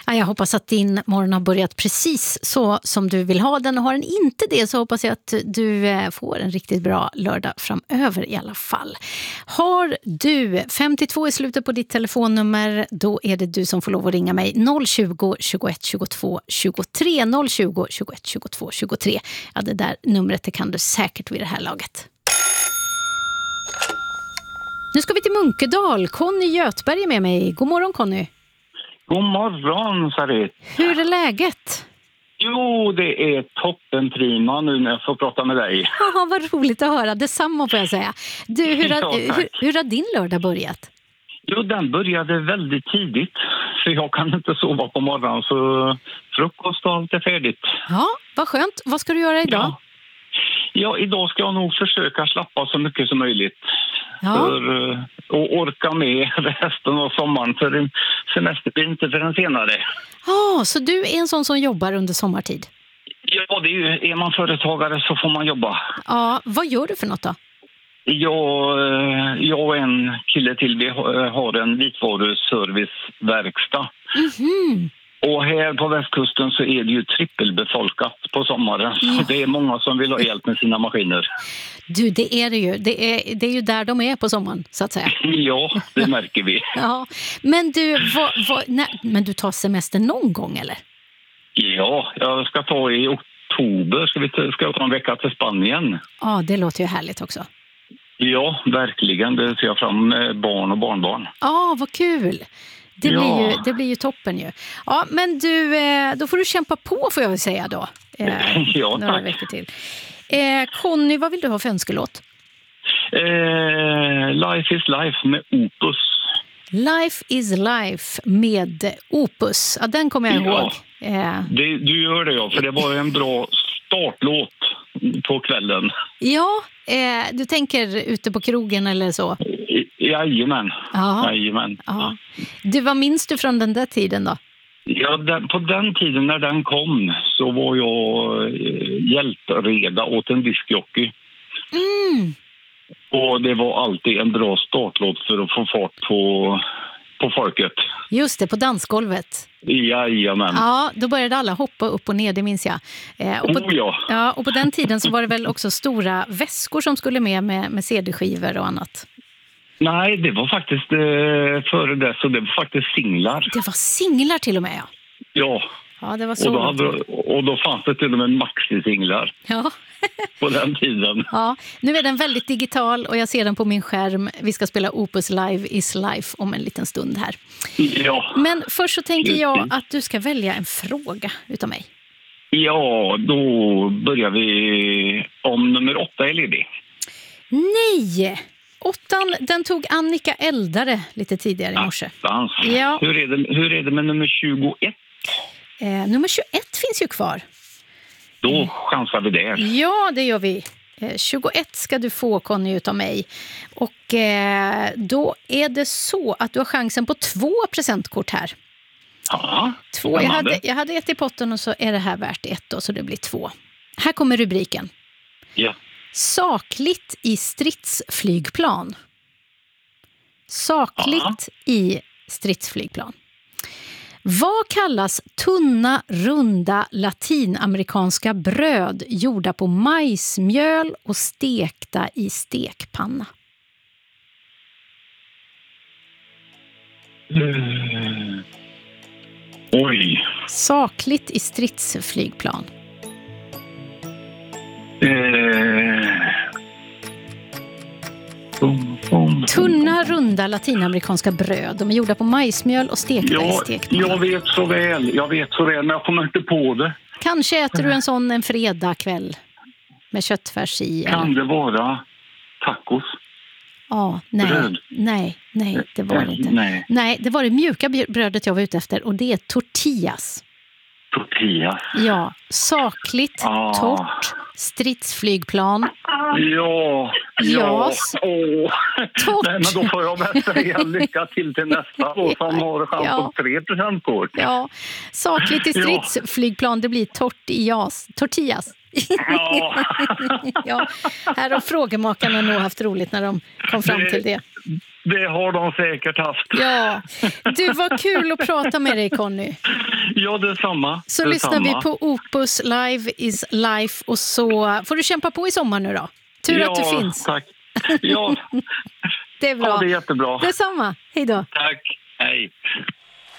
Ja, jag hoppas att din morgon har börjat precis så som du vill ha den. Och har den inte det så hoppas jag att du får en riktigt bra lördag framöver i alla fall. Har du 52 i slutet på ditt telefonnummer, då är det du som får lov att ringa mig. 020 21 22 23 020 21 22 23. Ja, det där numret det kan du säkert vid det här laget. Nu ska vi till Munkedal. Conny Götberg är med mig. God morgon, Conny. God morgon, Sarit. Hur är läget? Jo, det är toppen prima nu när jag får prata med dig. Jaha, vad roligt att höra. Detsamma får jag säga. Du, hur har din lördag börjat? Jo, den började väldigt tidigt. För jag kan inte sova på morgonen, så frukost och allt är färdigt. Ja, vad skönt. Vad ska du göra idag? Ja, idag ska jag nog försöka slappa så mycket som möjligt. Ja. För att orka med resten av sommaren. För en semester blir inte förrän senare. Ja, så du är en sån som jobbar under sommartid? Ja, det är ju, är man företagare så får man jobba. Ja, vad gör du för något då? Jag och en kille till, vi har en vitvaruserviceverkstad. Mhm. Och här på västkusten så är det ju trippelbefolkat på sommaren. Ja. Det är många som vill ha hjälp med sina maskiner. Du, det är det ju. Det är ju där de är på sommaren, så att säga. Ja, det märker vi. Ja. Men du, men du tar semester någon gång, eller? Ja, jag ska ta i oktober. Ska jag ta en vecka till Spanien. Ja, det låter ju härligt också. Ja, verkligen. Det ser jag fram med barn och barnbarn. Ja, vad kul. Det blir ju toppen ju. Ja, men du, då får du kämpa på, får jag väl säga då. Ja, några tack. veckor till. Conny, vad vill du ha för önskelåt? Life is life med Opus. Life is life med Opus. Ja, den kommer jag ihåg. Du gör det, ja. För det var en bra startlåt på kvällen. Ja, du tänker ute på krogen eller så? Jajamän. Ja. Jajamän. Ja. Du, vad minns du från den där tiden då? Ja, på den tiden när den kom så var jag hjälpreda åt en diskjockey. Mm. Och det var alltid en bra startlåt för att få fart på folket. Just det, på dansgolvet. Jajamän. Ja, då började alla hoppa upp och ner, det minns jag. Och på den tiden så var det väl också stora väskor som skulle med CD-skivor och annat. Nej, det var faktiskt före det, så det var faktiskt singlar. Det var singlar till och med, ja. Ja. Ja, det var så. Och då fanns det till och med maxi-singlar. Ja. På den tiden. Ja, nu är den väldigt digital och jag ser den på min skärm. Vi ska spela Opus Live is Life om en liten stund här. Ja. Men först så tänker jag att du ska välja en fråga utav mig. Ja, då börjar vi om nummer 8 är ledig. Nej! 8:an, den tog Annika Eldare lite tidigare i morse. Ja. Hur är det med nummer 21? Nummer 21 finns ju kvar. Då chansar vi där. Ja, det gör vi. 21 ska du få, Conny, utav mig. Och då är det så att du har chansen på 2 presentkort här. Ja, 2. Jag hade 1 i potten och så är det här värt 1 då, så det blir 2. Här kommer rubriken. Ja. Sakligt i stridsflygplan. Sakligt i stridsflygplan. Vad kallas tunna, runda latinamerikanska bröd gjorda på majsmjöl och stekta i stekpanna? Oj. Sakligt i stridsflygplan. Tunna, runda latinamerikanska bröd. De är gjorda på majsmjöl och stekta i stekpanna. Jag vet så väl, men jag kommer inte på det. Kanske äter du en sån en fredagkväll med köttfärs i. Kan det vara tacos? Ja, nej, det var det inte. Nej, det var det mjuka brödet jag var ute efter och det är tortillas. Tortillas? Ja, sakligt, torrt, stridsflygplan. Ja. Torrt. Nej, men då får jag väl säga lycka till nästa då, som har chans på 3% kort. Ja, sakligt i stridsflygplan, det blir tortillas. Ja. Ja, här har frågemakarna nog haft roligt när de kom fram till det. Det har de säkert haft. Ja, du, var kul att prata med dig, Conny. Ja, detsamma. Så lyssnar vi på Opus Live is Life och så får du kämpa på i sommar nu då. Tur ja, att du finns. Tack. Ja, det är bra. Ja, det är jättebra. Detsamma. Hej då. Tack.